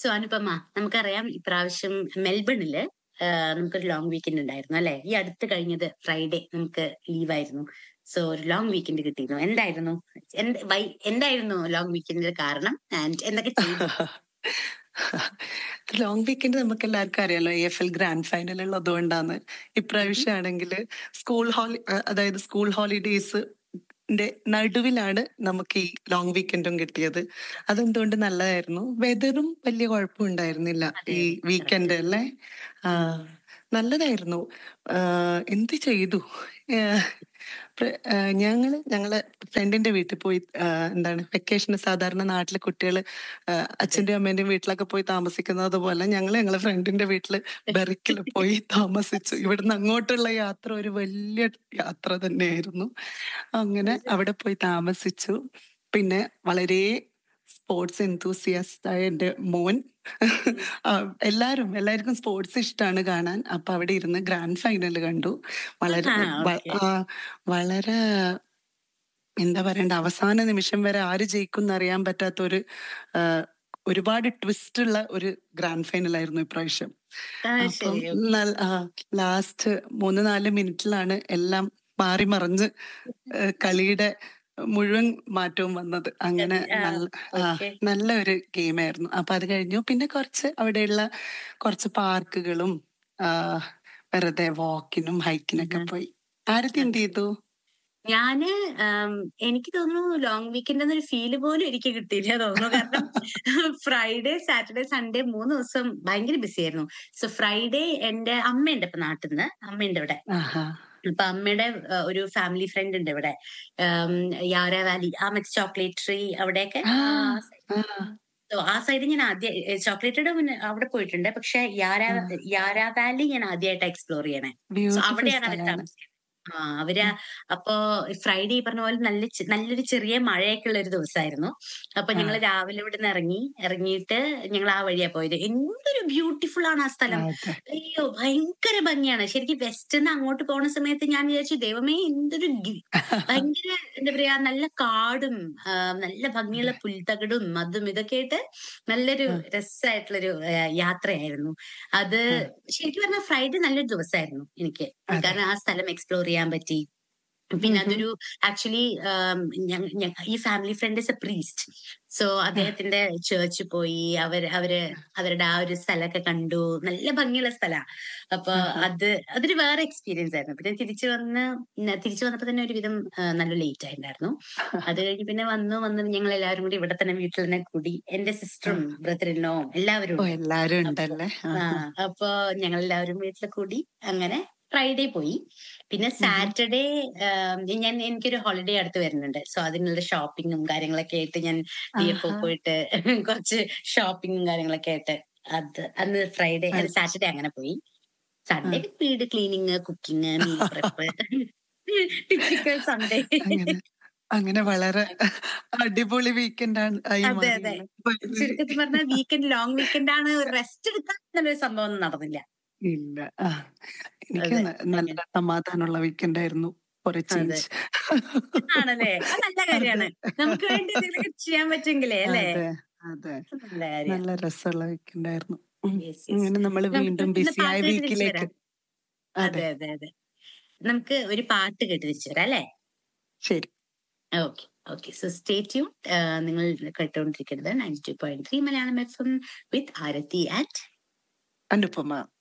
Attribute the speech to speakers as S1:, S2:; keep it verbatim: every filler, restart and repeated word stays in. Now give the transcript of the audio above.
S1: So Anupama, നമുക്കറിയാം ഇപ്രാവശ്യം മെൽബണില് ആഹ് നമുക്കൊരു ലോങ് വീക്കെൻഡ് ഉണ്ടായിരുന്നു അല്ലെ? ഈ അടുത്ത് കഴിഞ്ഞത് ഫ്രൈഡേ നമുക്ക് ലീവായിരുന്നു. സോ ഒരു ലോങ് വീക്കെൻഡ് കിട്ടിയിരുന്നു. എന്തായിരുന്നു എന്ത് വൈ എന്തായിരുന്നു ലോങ് വീക്കെൻഡിന്റെ കാരണം ആൻഡ് എന്തൊക്കെ ചെയ്തു?
S2: ലോങ് വീക്കെൻഡ് നമുക്ക് എല്ലാവർക്കും അറിയാലോ, A F L grand final ഉള്ളത് കൊണ്ടാണ്.
S1: ഉം.
S2: ഇപ്രാവശ്യം ആണെങ്കിൽ സ്കൂൾ ഹോളി അതായത് സ്കൂൾ ഹോളിഡേയ്സ് ന്റെ നടുവിലാണ് നമുക്ക് ഈ ലോങ് വീക്കെൻഡും കിട്ടിയത്. അതെന്തുകൊണ്ട് നല്ലതായിരുന്നു. വെതറും വലിയ കുഴപ്പമുണ്ടായിരുന്നില്ല
S1: അതെ
S2: ഈ
S1: അതെ കറക്റ്റ്.
S2: വീക്കെൻഡ് അല്ലേ. ആ, നല്ലതായിരുന്നു. ആ, എന്ത് ചെയ്തു. ഏഹ്, പ്ര- ആ, ഞങ്ങള് ഞങ്ങളെ ഫ്രണ്ടിന്റെ വീട്ടിൽ പോയി. ആ, എന്താണ് വെക്കേഷന് സാധാരണ നാട്ടിലെ കുട്ടികൾ
S1: അതെ.
S2: അച്ഛന്റെയും അമ്മേന്റെയും വീട്ടിലൊക്കെ പോയി താമസിക്കുന്നത് പോലെ ഞങ്ങൾ ഞങ്ങളെ ഫ്രണ്ടിന്റെ വീട്ടില് ബെറിക്കിൽ പോയി താമസിച്ചു. ഇവിടുന്ന് അങ്ങോട്ടുള്ള യാത്ര ഒരു വലിയ യാത്ര തന്നെയായിരുന്നു. അങ്ങനെ അവിടെ പോയി താമസിച്ചു. പിന്നെ വളരെ സ്പോർട്സ് എന്തൂസിയാസ്റ്റ് ആയ എന്റെ മോൻ,
S1: ഉം.
S2: ആ, എല്ലാരും എല്ലാവർക്കും സ്പോർട്സ് ഇഷ്ടമാണ് കാണാൻ. അപ്പൊ അവിടെ ഇരുന്ന് ഗ്രാൻഡ് ഫൈനൽ കണ്ടു. വളരെ
S1: ആ
S2: വ-
S1: ഓക്കെ.
S2: ആ, വളരെ എന്താ പറയണ്ട, അവസാന നിമിഷം വരെ ആര് ജയിക്കും എന്നറിയാൻ പറ്റാത്ത ഒരു ആ, ഒരുപാട് ട്വിസ്റ്റ് ഉള്ള ഒരു ഗ്രാൻഡ് ഫൈനൽ ആയിരുന്നു ഇപ്രാവശ്യം.
S1: ആ
S2: അപ്പം
S1: ശരി ഓക്കെ.
S2: ലാസ്റ്റ് മൂന്ന് നാല് മിനിറ്റിലാണ് എല്ലാം മാറി മറിഞ്ഞ് ആ, കളിയുടെ മുഴുവൻ മാറ്റവും വന്നത്. അങ്ങനെ
S1: ആ
S2: നല്ല ആ
S1: ഓക്കെ.
S2: നല്ല ഒരു ഗെയിമായിരുന്നു. അപ്പൊ അത് കഴിഞ്ഞു. പിന്നെ കുറച്ച് അവിടെയുള്ള കുറച്ച് പാർക്കുകളും ആ, വെറുതെ വാക്കിനും ഹൈക്കിനൊക്കെ പോയി. ആരൊക്കെ
S1: അത്
S2: എന്ത്
S1: ശരി.
S2: ചെയ്തു?
S1: ഞാന് ആം, എനിക്ക് തോന്നുന്നു ലോങ് വീക്കെൻഡ് എന്നൊരു ഫീല് പോലും എനിക്ക് കിട്ടിയില്ല തോന്നുന്നു. കാരണം ഫ്രൈഡേ സാറ്റർഡേ സൺഡേ മൂന്ന് ദിവസം ഭയങ്കര ബിസി ആയിരുന്നു. സോ ഫ്രൈഡേ എന്റെ അമ്മയുണ്ട് ഇപ്പൊ നാട്ടിൽ നിന്ന്, അമ്മയുണ്ട് ഇവിടെ.
S2: ആഹാ.
S1: അപ്പൊ അമ്മയുടെ ആ, ഒരു ഫാമിലി ഫ്രണ്ട് ഉണ്ട് ഇവിടെ. ആം, യാര വാലി, ആ മറ്റേ ചോക്ലേറ്റ് ട്രീ അവിടെയൊക്കെ
S2: ആ,
S1: ആ
S2: ആ,
S1: സോ ആ സൈഡ് ഞാൻ ആദ്യം ചോക്ലേറ്റഡ് മുന്നേ അവിടെ പോയിട്ടുണ്ട്. പക്ഷെ യാര
S2: ആ.
S1: യാര വാലി ഞാൻ ആദ്യമായിട്ട് എക്സ്പ്ലോർ ചെയ്യണേ. സോ
S2: ബ്യൂട്ടിഫുൾ
S1: അവിടെയാണ് അവർ
S2: സ്ഥലാണ്.
S1: താമസിക്കുന്നത്. ആ അവര്
S2: ഉം.
S1: അപ്പോ ഫ്രൈഡേ ഈ പറഞ്ഞ പോലെ നല്ല ചെ- നല്ലൊരു ചെറിയ മഴയൊക്കെ ഉള്ള ഒരു ദിവസമായിരുന്നു. അപ്പൊ
S2: ആ,
S1: ഞങ്ങൾ രാവിലെ ഇവിടെ നിന്ന് ഇറങ്ങി ഇറങ്ങിയിട്ട് ഞങ്ങൾ ആ വഴിയാ പോയത്. എന്തൊരു ബ്യൂട്ടിഫുൾ ആണ് ആ സ്ഥലം.
S2: അതെ.
S1: അയ്യോ ഭയങ്കര ഭംഗിയാണ്. ശരിക്കും വെസ്റ്റിന്ന് അങ്ങോട്ട് പോണ സമയത്ത് ഞാൻ വിചാരിച്ചു ദൈവമേ എന്തൊരു ഗി- ഭയങ്കര എന്താ പറയാ നല്ല കാടും ആ, നല്ല ഭംഗിയുള്ള
S2: അതെ.
S1: പുൽത്തകിടും അതും ഇതൊക്കെ ആയിട്ട് നല്ലൊരു
S2: ആ,
S1: രസമായിട്ടുള്ളൊരു ആ, യാത്രയായിരുന്നു അത്.
S2: ആ,
S1: ശരിക്കും പറഞ്ഞാൽ ഫ്രൈഡേ നല്ലൊരു ദിവസമായിരുന്നു എനിക്ക്.
S2: അതെ.
S1: കാരണം ആ സ്ഥലം എക്സ്പ്ലോർ ചെയ്യാൻ പറ്റി.
S2: ഉം
S1: പിന്നെ
S2: ഹും.
S1: അതൊരു ആക്ച്വലി ഈ family friend is A priest. So
S2: ആ,
S1: അദ്ദേഹത്തിന്റെ ചേർച്ച് പോയി അവർ അവര് അവരുടെ ആ ഒരു സ്ഥലമൊക്കെ കണ്ടു. നല്ല ഭംഗിയുള്ള സ്ഥലമാണ്. അപ്പൊ
S2: ആഹാ.
S1: അത് അതൊരു വേറെ എക്സ്പീരിയൻസ് ആയിരുന്നു. പിന്നെ തിരിച്ചു വന്ന് ന- തിരിച്ചു വന്നപ്പോ തന്നെ ഒരുവിധം ആ, നല്ല ലേറ്റ് ആയിട്ടുണ്ടായിരുന്നു. അത് കഴിഞ്ഞ് പിന്നെ വന്നു വന്ന് ഞങ്ങൾ എല്ലാവരും കൂടി ഇവിടെ തന്നെ വീട്ടിൽ തന്നെ കൂടി. എന്റെ
S2: ആ.
S1: സിസ്റ്ററും ബ്രദറിനോ എല്ലാവരും
S2: ഓ,
S1: ഉണ്ട്.
S2: എല്ലാരും
S1: അപ്പൊ
S2: ഉണ്ടല്ലേ.
S1: ആ
S2: ആഹാ.
S1: അപ്പൊ ഞങ്ങൾ എല്ലാവരും വീട്ടിൽ കൂടി അങ്ങനെ ഫ്രൈഡേ പോയി. പിന്നെ
S2: ഉം ഹും.
S1: സാറ്റർഡേ ഞാൻ എനിക്കൊരു ഹോളിഡേ അടുത്ത് വരുന്നുണ്ട്. സോ അതിനുള്ള ഷോപ്പിങ്ങും കാര്യങ്ങളൊക്കെ ആയിട്ട് ഞാൻ ഡി എഫ് ഒ
S2: ആഹാ.
S1: പോയിട്ട് കുറച്ച് ഷോപ്പിങ്ങും കാര്യങ്ങളൊക്കെ ആയിട്ട് അത് അന്ന് ഫ്രൈഡേ അല്ല
S2: അത്
S1: സാറ്റർഡേ അങ്ങനെ പോയി.
S2: ആ,
S1: സൺഡേ വീട് cleaning cooking meal prep typical Sunday.
S2: അങ്ങനെ അങ്ങനെ വളരെ അടിപൊളി വീക്കെൻഡ് ആയി
S1: അതെ അതെ.
S2: മാറിയല്ലേ. ഫൈനലി.
S1: ചുരുക്കത്തിൽ പറഞ്ഞാൽ വീക്കെൻഡ് ലോങ് വീക്കെൻഡ് ആണ്. റെസ്റ്റ് എടുക്കാൻ എന്നൊരു സംഭവം ഒന്നും നടന്നില്ല.
S2: ഇല്ല. ആ, എനിക്ക്
S1: അതെ
S2: ന-
S1: അങ്ങനെ.
S2: നല്ല സമാധാനമുള്ള വീക്കെൻഡ് ആയിരുന്നു. ഫോർ എ
S1: അതെ.
S2: ചേഞ്ച്.
S1: ആണല്ലേ? അത് നല്ല
S2: അതെ.
S1: കാര്യാണ്. നമുക്ക് വേണ്ടി എന്തെങ്കിലുമൊക്കെ ചെയ്യാൻ പറ്റുമെങ്കിലേ അല്ലേ?
S2: അതെ. അതെ.
S1: അത് നല്ല കാര്യാ.
S2: നല്ല രസമുള്ള വീക്കെൻഡ് ആയിരുന്നു. ഉം.
S1: Yes yes.
S2: ഇങ്ങനെ നമ്മൾ
S1: നമുക്ക്
S2: വീണ്ടും
S1: ഇന്ന്
S2: ബിസിയായ
S1: പാട്ട് കേട്ട് തിരിച്ചു
S2: വീക്കിലേക്ക്.
S1: വരാം.
S2: അതെ.
S1: അതെ അതെ അതെ. നമുക്ക് ഒരു പാട്ട് കേട്ട് തിരിച്ചു വരാം അല്ലേ?
S2: ശരി.
S1: Okay okay. So stay tune. നിങ്ങൾ കേട്ടുകൊണ്ടിരിക്കുന്നത് ninety two point three Malayalam F M with Aarathi at
S2: Anupama.